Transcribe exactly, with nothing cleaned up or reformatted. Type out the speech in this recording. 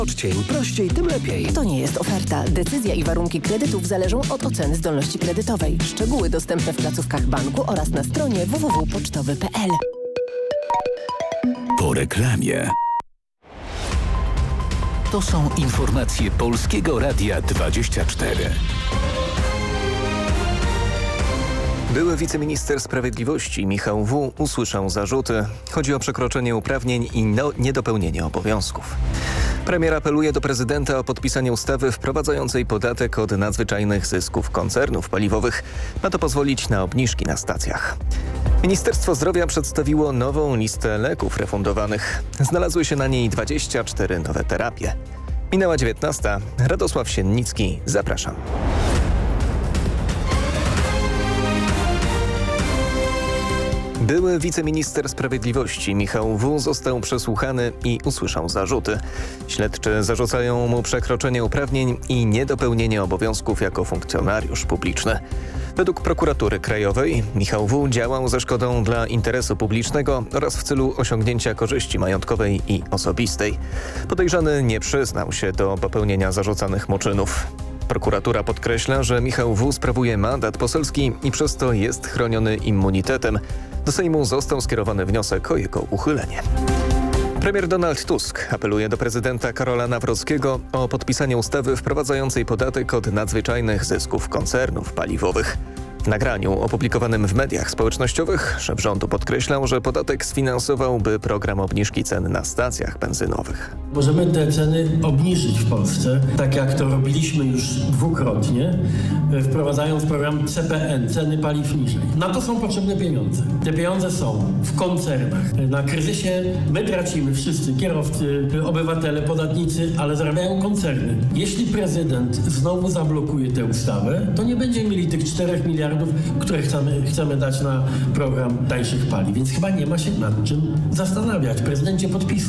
Im prościej, tym lepiej. To nie jest oferta. Decyzja i warunki kredytów zależą od oceny zdolności kredytowej. Szczegóły dostępne w placówkach banku oraz na stronie w w w kropka pocztowy kropka p l. Po reklamie. To są informacje Polskiego Radia dwadzieścia cztery. Były wiceminister sprawiedliwości Michał W. usłyszał zarzuty. Chodzi o przekroczenie uprawnień i no, niedopełnienie obowiązków. Premier apeluje do prezydenta o podpisanie ustawy wprowadzającej podatek od nadzwyczajnych zysków koncernów paliwowych. Ma to pozwolić na obniżki na stacjach. Ministerstwo Zdrowia przedstawiło nową listę leków refundowanych. Znalazły się na niej dwadzieścia cztery nowe terapie. Minęła dziewiętnasta. Radosław Siennicki, zapraszam. Były wiceminister sprawiedliwości Michał W. został przesłuchany i usłyszał zarzuty. Śledczy zarzucają mu przekroczenie uprawnień i niedopełnienie obowiązków jako funkcjonariusz publiczny. Według prokuratury krajowej Michał W. działał ze szkodą dla interesu publicznego oraz w celu osiągnięcia korzyści majątkowej i osobistej. Podejrzany nie przyznał się do popełnienia zarzucanych mu czynów. Prokuratura podkreśla, że Michał W. sprawuje mandat poselski i przez to jest chroniony immunitetem. Do Sejmu został skierowany wniosek o jego uchylenie. Premier Donald Tusk apeluje do prezydenta Karola Nawrockiego o podpisanie ustawy wprowadzającej podatek od nadzwyczajnych zysków koncernów paliwowych. W nagraniu opublikowanym w mediach społecznościowych szef rządu podkreślał, że podatek sfinansowałby program obniżki cen na stacjach benzynowych. Możemy te ceny obniżyć w Polsce, tak jak to robiliśmy już dwukrotnie, wprowadzając program C P N, ceny paliw niżej. Na to są potrzebne pieniądze. Te pieniądze są w koncernach. Na kryzysie my tracimy wszyscy, kierowcy, obywatele, podatnicy, ale zarabiają koncerny. Jeśli prezydent znowu zablokuje tę ustawę, to nie będziemy mieli tych czterech miliardów, które chcemy, chcemy dać na program tańszych paliw. Więc chyba nie ma się nad czym zastanawiać. Prezydencie, podpisuj.